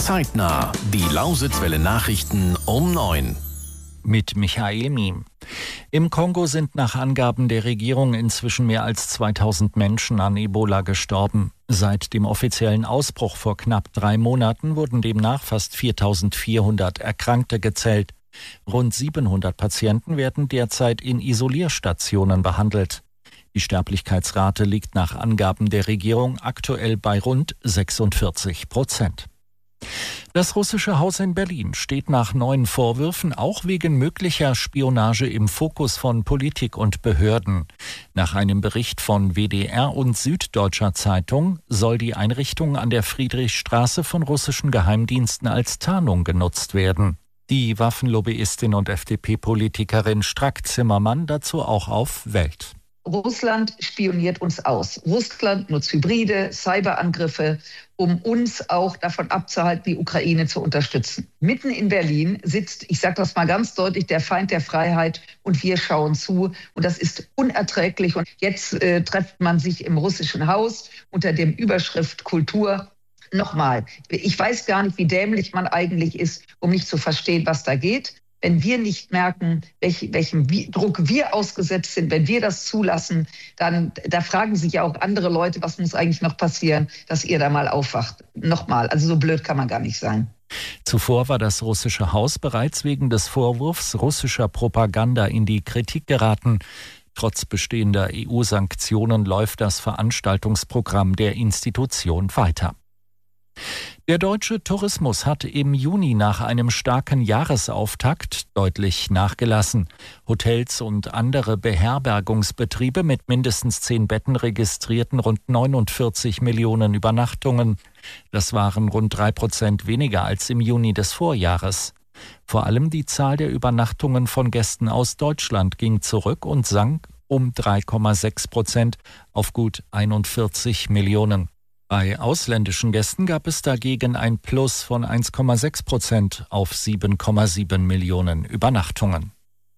Zeitnah. Die Lausitzwelle Nachrichten um 9. Mit Michael Miem. Im Kongo sind nach Angaben der Regierung inzwischen mehr als 2000 Menschen an Ebola gestorben. Seit dem offiziellen Ausbruch vor knapp 3 Monaten wurden demnach fast 4400 Erkrankte gezählt. Rund 700 Patienten werden derzeit in Isolierstationen behandelt. Die Sterblichkeitsrate liegt nach Angaben der Regierung aktuell bei rund 46%. Das russische Haus in Berlin steht nach neuen Vorwürfen auch wegen möglicher Spionage im Fokus von Politik und Behörden. Nach einem Bericht von WDR und Süddeutscher Zeitung soll die Einrichtung an der Friedrichstraße von russischen Geheimdiensten als Tarnung genutzt werden. Die Waffenlobbyistin und FDP-Politikerin Strack-Zimmermann dazu auch auf Welt. Russland spioniert uns aus. Russland nutzt Hybride, Cyberangriffe, um uns auch davon abzuhalten, die Ukraine zu unterstützen. Mitten in Berlin sitzt, ich sage das mal ganz deutlich, der Feind der Freiheit und wir schauen zu. Und das ist unerträglich. Und jetzt trifft man sich im russischen Haus unter dem Überschrift Kultur. Nochmal, ich weiß gar nicht, wie dämlich man eigentlich ist, um nicht zu verstehen, was da geht. Wenn wir nicht merken, welchem Druck wir ausgesetzt sind, wenn wir das zulassen, dann da fragen sich ja auch andere Leute, was muss eigentlich noch passieren, dass ihr da mal aufwacht. Nochmal, also so blöd kann man gar nicht sein. Zuvor war das russische Haus bereits wegen des Vorwurfs russischer Propaganda in die Kritik geraten. Trotz bestehender EU-Sanktionen läuft das Veranstaltungsprogramm der Institution weiter. Der deutsche Tourismus hat im Juni nach einem starken Jahresauftakt deutlich nachgelassen. Hotels und andere Beherbergungsbetriebe mit mindestens 10 Betten registrierten rund 49 Millionen Übernachtungen. Das waren rund 3% weniger als im Juni des Vorjahres. Vor allem die Zahl der Übernachtungen von Gästen aus Deutschland ging zurück und sank um 3,6% auf gut 41 Millionen. Bei ausländischen Gästen gab es dagegen ein Plus von 1,6% auf 7,7 Millionen Übernachtungen.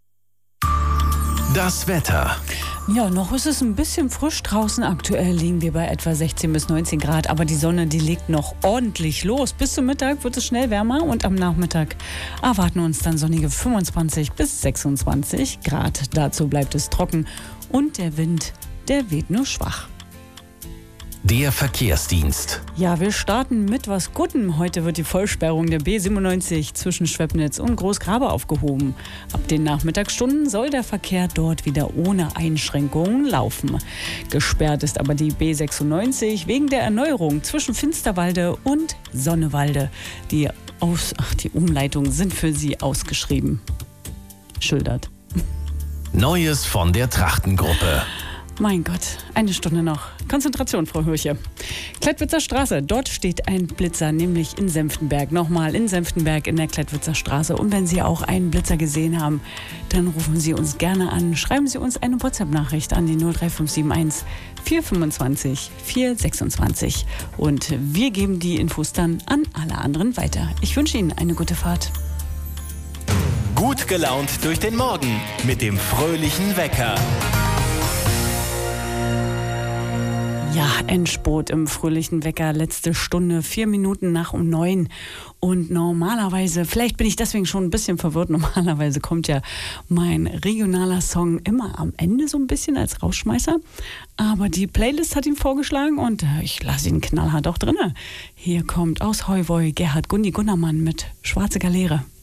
Das Wetter. Ja, noch ist es ein bisschen frisch draußen. Aktuell liegen wir bei etwa 16 bis 19 Grad, aber die Sonne, die legt noch ordentlich los. Bis zum Mittag wird es schnell wärmer und am Nachmittag erwarten uns dann sonnige 25 bis 26 Grad. Dazu bleibt es trocken und der Wind, der weht nur schwach. Der Verkehrsdienst. Ja, wir starten mit was Gutem. Heute wird die Vollsperrung der B97 zwischen Schwepnitz und Großgrabe aufgehoben. Ab den Nachmittagsstunden soll der Verkehr dort wieder ohne Einschränkungen laufen. Gesperrt ist aber die B96 wegen der Erneuerung zwischen Finsterwalde und Sonnewalde. Die Umleitungen sind für sie ausgeschrieben. Schildert. Neues von der Trachtengruppe. Mein Gott, eine Stunde noch. Konzentration, Frau Hürche. Klettwitzer Straße, dort steht ein Blitzer, nämlich in Senftenberg. Nochmal in Senftenberg in der Klettwitzer Straße. Und wenn Sie auch einen Blitzer gesehen haben, dann rufen Sie uns gerne an. Schreiben Sie uns eine WhatsApp-Nachricht an die 03571 425 426. Und wir geben die Infos dann an alle anderen weiter. Ich wünsche Ihnen eine gute Fahrt. Gut gelaunt durch den Morgen mit dem fröhlichen Wecker. Ja, Endspurt im fröhlichen Wecker, letzte Stunde, 4 Minuten nach um 9. Und normalerweise, vielleicht bin ich deswegen schon ein bisschen verwirrt, normalerweise kommt ja mein regionaler Song immer am Ende so ein bisschen als Rausschmeißer. Aber die Playlist hat ihn vorgeschlagen und ich lasse ihn knallhart auch drinne. Hier kommt aus Heuwoi Gerhard Gundi Gunnermann mit Schwarze Galeere.